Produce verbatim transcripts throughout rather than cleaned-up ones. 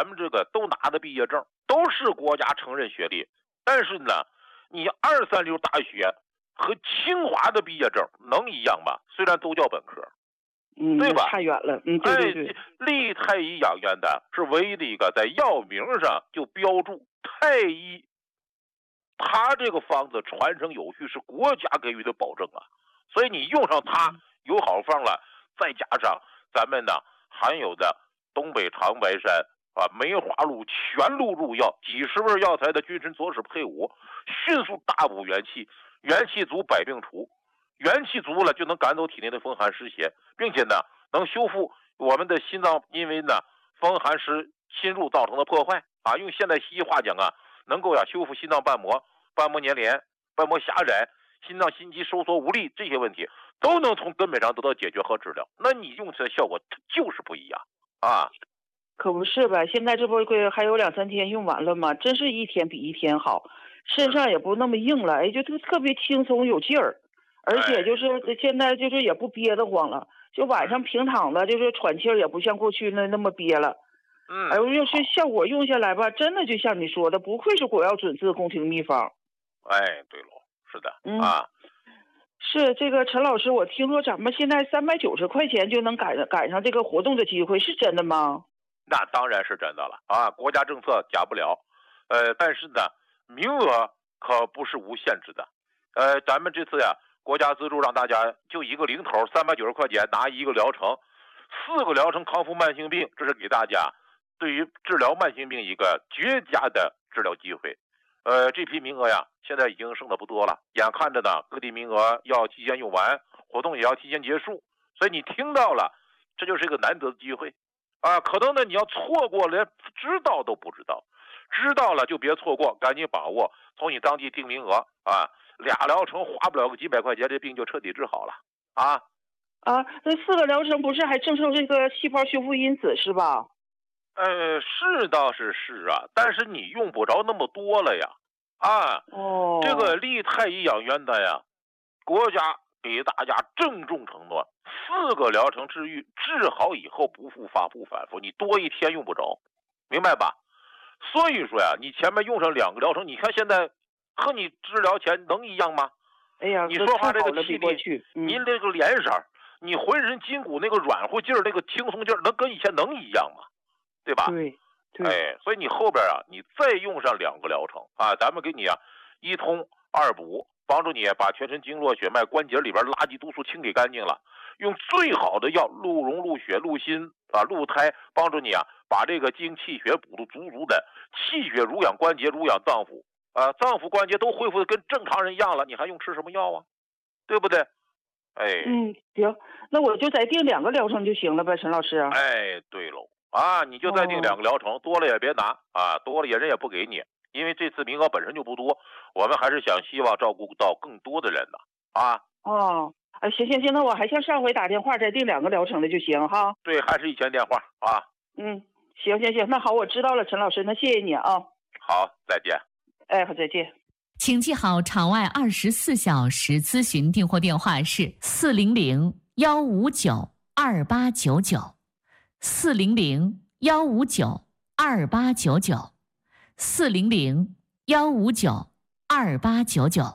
咱们这个都拿的毕业证，都是国家承认学历，但是呢，你二三流大学和清华的毕业证能一样吗？虽然都叫本科， 嗯， 对吧？ 差远了，嗯，对对对。 哎，立太医养元丹是唯一的一个在药名上就标注太医，它这个方子传承有序是国家给予的保证啊，所以你用上它有好方了，再加上咱们呢含有的东北长白山啊、梅花鹿全鹿入药，几十味药材的君臣佐使配伍，迅速大补元气，元气足百病除，元气足了就能赶走体内的风寒湿邪，并且呢能修复我们的心脏因为呢风寒湿侵入造成的破坏啊，用现代西医话讲啊，能够呀修复心脏瓣膜、瓣膜粘连、瓣膜狭窄、心脏心肌收缩无力这些问题都能从根本上得到解决和治疗。那你用起来效果就是不一样啊。 可不是呗，现在这不还有两三天用完了吗？真是一天比一天好，身上也不那么硬了，哎，就特特别轻松有劲儿，而且就是现在就是也不憋得慌了，就晚上平躺了，就是喘气儿也不像过去那那么憋了。 嗯， 哎，要是效果用下来吧，真的就像你说的，不愧是国药准字宫廷秘方。 哎，对喽，是的， 嗯啊， 是这个陈老师，我听说咱们现在三百九十块钱就能赶赶上这个活动的机会，是真的吗？ 那当然是真的了啊！国家政策假不了，呃，但是呢，名额可不是无限制的，呃，咱们这次呀，国家资助让大家就一个零头，三百九十块钱拿一个疗程，四个疗程康复慢性病，这是给大家对于治疗慢性病一个绝佳的治疗机会。呃，这批名额呀，现在已经剩的不多了，眼看着呢，各地名额要提前用完，活动也要提前结束，所以你听到了，这就是一个难得的机会。啊，可能呢，你要错过连知道都不知道，知道了就别错过，赶紧把握，从你当地定名额啊，俩疗程花不了个几百块钱，这病就彻底治好了啊啊，那四个疗程不是还赠送这个细胞修复因子是吧？ 呃，是倒是是啊，但是你用不着那么多了呀，啊， 哦， 这个利太医养元丹呀，国家给大家郑重承诺，四个疗程治愈，治好以后不复发不反复，你多一天用不着，明白吧？所以说呀，你前面用上两个疗程，你看现在和你治疗前能一样吗？ 哎呀， 你说话这个气力， 嗯、 您这个脸色，你浑身筋骨那个软乎劲儿，那个轻松劲儿，能跟以前能一样吗？对吧？ 对，对， 哎，所以你后边啊，你再用上两个疗程啊，咱们给你啊一通二补。帮助你把全身经络血脉关节里边垃圾毒素清理干净了，用最好的药鹿茸鹿血鹿心啊鹿胎，帮助你啊把这个精气血补得足足的，气血濡养关节，濡养脏腑啊，脏腑关节都恢复的跟正常人一样了，你还用吃什么药啊？对不对？哎， 嗯，行，那我就再定两个疗程就行了呗，陈老师。 哎，对喽，啊，你就再定两个疗程，哦、多了也别拿啊，多了也人也不给你。因为这次名额本身就不多，我们还是想希望照顾到更多的人呢，啊。 哦，啊，行行行，那我还像上回打电话再订两个疗程的就行哈。 对，还是以前电话啊。 嗯，行行行，那好，我知道了，陈老师，那谢谢你啊。 好，再见。 哎，好，再见。 请记好，场外二十四小时咨询订货电话是四零零幺五九二八九九，四零零幺五九二八九九。四零零幺五九二八九九。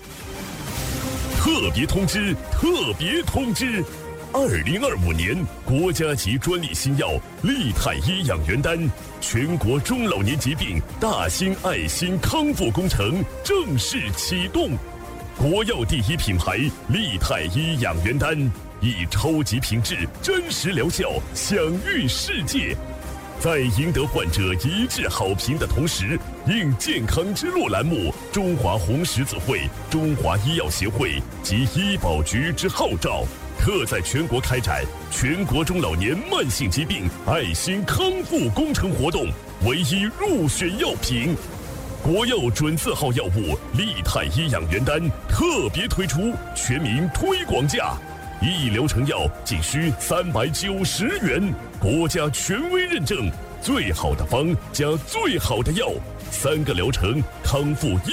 特别通知！特别通知！二零二五年国家级专利新药利泰医养元丹全国中老年疾病大型爱心康复工程正式启动。国药第一品牌利泰医养元丹以超级品质、真实疗效享誉世界。在赢得患者一致好评的同时，应健康之路栏目中华红十字会、中华医药协会及医保局之号召，特在全国开展全国中老年慢性疾病爱心康复工程活动，唯一入选药品。国药准字号药物利泰医养元丹特别推出全民推广价，一疗程药仅需三百九十元，国家权威认证，最好的方加最好的药，三个疗程康复一。